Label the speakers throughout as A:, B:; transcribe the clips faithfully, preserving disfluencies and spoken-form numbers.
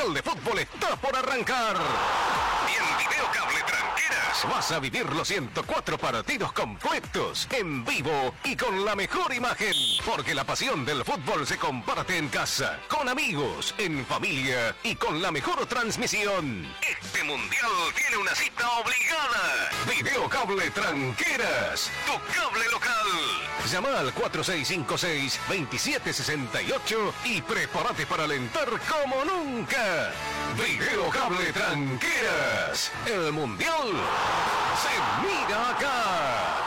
A: Mundial de Fútbol está por arrancar. Y en Videocable Tranqueras vas a vivir los ciento cuatro partidos completos, en vivo y con la mejor imagen. Porque la pasión del fútbol se comparte en casa, con amigos, en familia y con la mejor transmisión. Este Mundial tiene una cita obligada. Videocable Tranqueras, tu cable local. Llama al cuatro seis cinco seis, dos siete seis ocho y prepárate para alentar como nunca. Videocable Tranqueras, el Mundial se mira acá.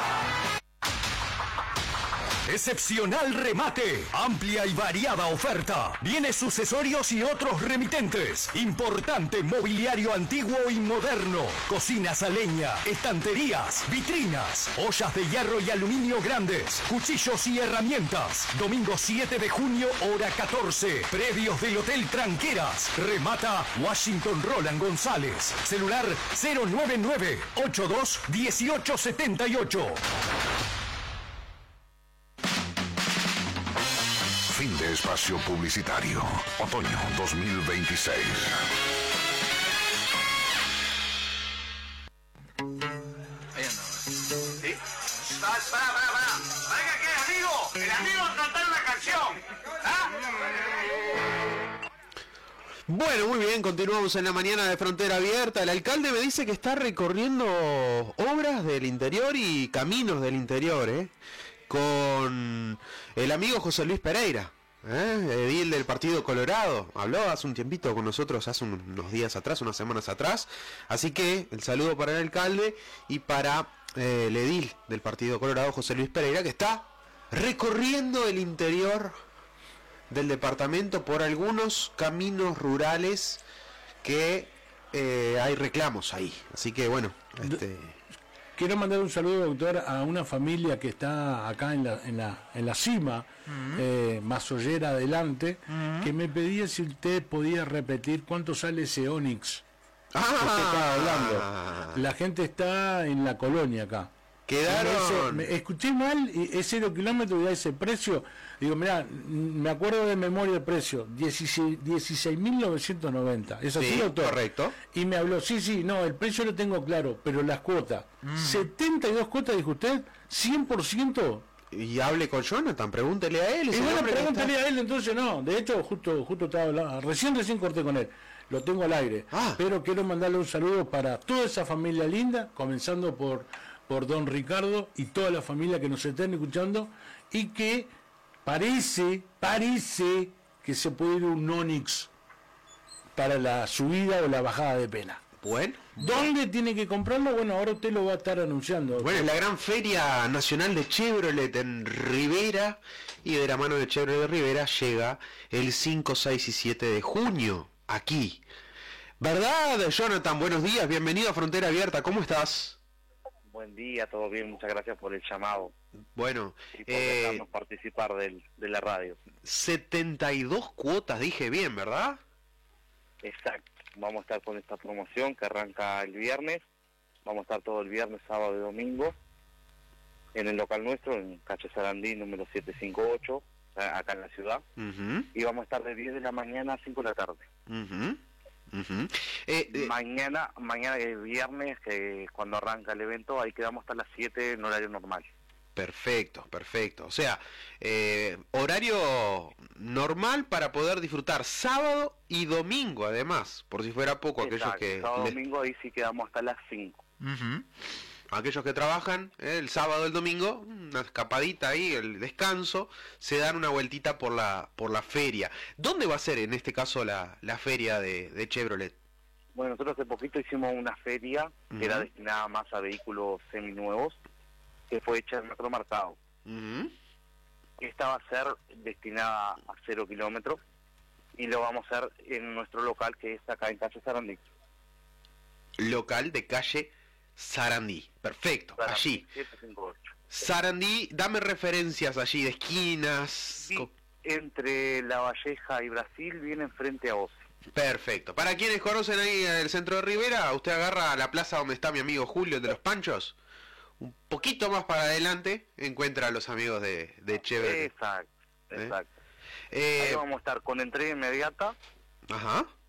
B: Excepcional remate, amplia y variada oferta, bienes sucesorios y otros remitentes, importante mobiliario antiguo y moderno, cocinas a leña, estanterías, vitrinas, ollas de hierro y aluminio grandes, cuchillos y herramientas. Domingo siete de junio, hora catorce, predios del Hotel Tranqueras. Remata Washington Roland González, celular cero nueve nueve, ochenta y dos, dieciocho setenta y ocho.
C: Fin de espacio publicitario. Otoño dos mil veintiséis.
D: Ahí anda. ¿Sí? Para, para, para, para. Venga, ¿qué, amigo? El amigo cantar una canción. ¿Ah?
E: Bueno, muy bien, continuamos en la mañana de Frontera Abierta. El alcalde me dice que está recorriendo obras del interior y caminos del interior, ¿eh? Con el amigo José Luis Pereira, ¿eh? Edil del Partido Colorado. Habló hace un tiempito con nosotros, hace unos días atrás, unas semanas atrás. Así que el saludo para el alcalde y para eh, el edil del Partido Colorado, José Luis Pereira, que está recorriendo el interior del departamento por algunos caminos rurales que eh, hay reclamos ahí. Así que bueno, este...
F: Quiero mandar un saludo, doctor, a una familia que está acá en la, en la, en la cima, uh-huh. eh, Mazollera adelante, uh-huh. que me pedía si usted podía repetir cuánto sale ese Onix.
E: Ah,
F: que usted estaba hablando. La gente está en la colonia acá.
E: Quedaron.
F: Me, me, escuché mal, y es cero kilómetros y da ese precio. Digo, mirá, me acuerdo de memoria el precio, dieciséis mil novecientos noventa. ¿Es así,
E: sí,
F: doctor?
E: Correcto.
F: Y me habló, sí, sí, no, el precio lo tengo claro, pero las cuotas. Mm. setenta y dos cuotas, dijo usted, cien por ciento.
E: Y hable con Jonathan, pregúntele a él.
F: Y bueno, pregúntele a él, entonces no. De hecho, justo justo estaba hablando, recién, recién corté con él. Lo tengo al aire. Ah. Pero quiero mandarle un saludo para toda esa familia linda, comenzando por... por don Ricardo y toda la familia que nos estén escuchando, y que parece, parece que se puede ir un Onix para la subida o la bajada de pena.
E: Bueno.
F: ¿Dónde tiene que comprarlo? Bueno, ahora usted lo va a estar anunciando.
E: Bueno, en la gran Feria Nacional de Chevrolet en Rivera, y de la mano de Chevrolet Rivera llega el cinco, seis y siete de junio, aquí. ¿Verdad, Jonathan? Buenos días, bienvenido a Frontera Abierta, ¿cómo estás?
G: Buen día, todo bien, muchas gracias por el llamado.
E: Bueno,
G: y por
E: eh,
G: dejarnos participar del, de la radio.
E: setenta y dos cuotas, dije bien, ¿verdad?
G: Exacto, vamos a estar con esta promoción que arranca el viernes. Vamos a estar todo el viernes, sábado y domingo en el local nuestro, en calle Sarandí, número setecientos cincuenta y ocho, acá en la ciudad. Uh-huh. Y vamos a estar de diez de la mañana a cinco de la tarde.
E: Uh-huh. Uh-huh. eh, eh,
G: mañana mañana el viernes, que cuando arranca el evento, ahí quedamos hasta las siete en horario normal.
E: Perfecto, perfecto. O sea, eh, horario normal para poder disfrutar sábado y domingo, además, por si fuera poco.
G: Exacto,
E: aquellos que
G: sábado y
E: les...
G: domingo ahí sí quedamos hasta las cinco.
E: Uh-huh. Aquellos que trabajan eh, el sábado, el domingo, una escapadita ahí, el descanso, se dan una vueltita por la por la feria. ¿Dónde va a ser en este caso la, la feria de, de Chevrolet?
G: Bueno, nosotros hace poquito hicimos una feria uh-huh. que era destinada más a vehículos seminuevos, que fue hecha en metro marcado. Uh-huh. Esta va a ser destinada a cero kilómetros y lo vamos a hacer en nuestro local, que es acá en calle Sarandí.
E: Local de calle Sarandí, perfecto, Sarandí, allí.
G: setecientos cincuenta y ocho.
E: Sarandí, dame referencias allí de esquinas.
G: Sí, entre La Valleja y Brasil, viene frente a Oce.
E: Perfecto. Para quienes conocen ahí el centro de Rivera, usted agarra la plaza donde está mi amigo Julio, el de los Panchos. Un poquito más para adelante encuentra a los amigos de, de Chevrolet.
G: Exacto, exacto.
E: ¿Eh?
G: Ahí vamos a estar con entrega inmediata.
E: Ajá.